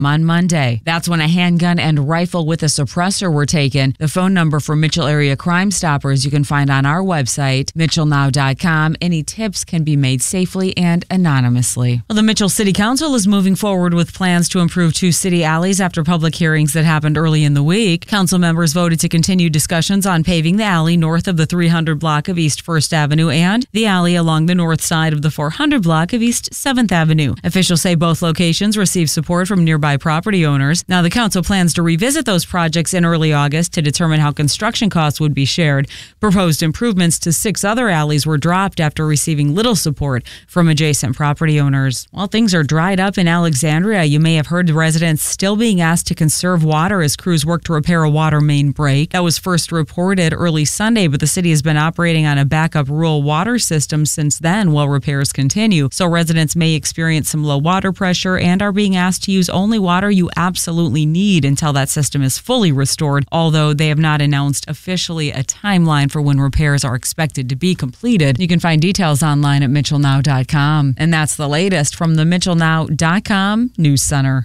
on Monday. That's when a handgun and rifle with a suppressor were taken. The phone number for Mitchell Area Crime Stoppers you can find on our website, mitchellnow.com. Any tips can be made safely and anonymously. Well, the Mitchell City Council is moving forward with plans to improve 2 city alleys after public hearings that happened early in the week. Council members voted to continue discussions on paving the alley north of the 300 block of East 1st Avenue and the alley along the north side of the 400 block of East 7th Avenue. Officials say both locations received support from nearby property owners. Now, the council plans to revisit those projects in early August to determine how construction costs would be shared. Proposed improvements to 6 other alleys were dropped after receiving little support from adjacent property owners. While things are dried up in Alexandria, you may have heard residents still being asked to conserve water as crews work to repair a water main break. That was first reported early Sunday, but the city has been operating on a backup rural water system since then while repairs continue. So residents may experience some low water pressure and are being asked to use only water you absolutely need until that system is fully restored, although they have not announced officially a timeline for when repairs are expected to be completed. You can find details online at mitchellnow.com. And that's the latest from the mitchellnow.com News Center.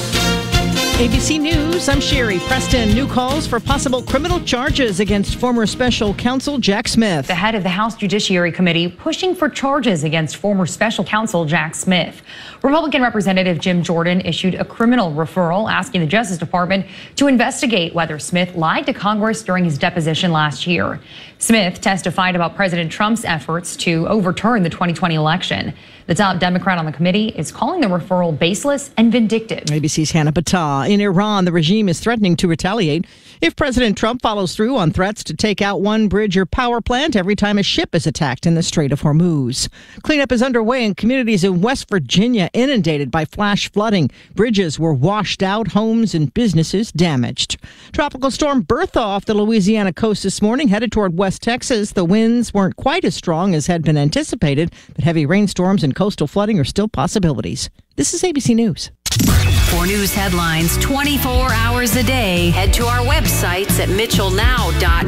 ABC News, I'm Sherry Preston. New calls for possible criminal charges against former special counsel Jack Smith. The head of the House Judiciary Committee pushing for charges against former special counsel Jack Smith. Republican Representative Jim Jordan issued a criminal referral asking the Justice Department to investigate whether Smith lied to Congress during his deposition last year. Smith testified about President Trump's efforts to overturn the 2020 election. The top Democrat on the committee is calling the referral baseless and vindictive. ABC's Hannah Battah. In Iran, the regime is threatening to retaliate if President Trump follows through on threats to take out one bridge or power plant every time a ship is attacked in the Strait of Hormuz. Cleanup is underway in communities in West Virginia inundated by flash flooding. Bridges were washed out, homes and businesses damaged. Tropical storm Bertha off the Louisiana coast this morning, headed toward West Texas. The winds weren't quite as strong as had been anticipated, but heavy rainstorms and coastal flooding are still possibilities. This is ABC News. For news headlines 24 hours a day, head to our websites at mitchellnow.com.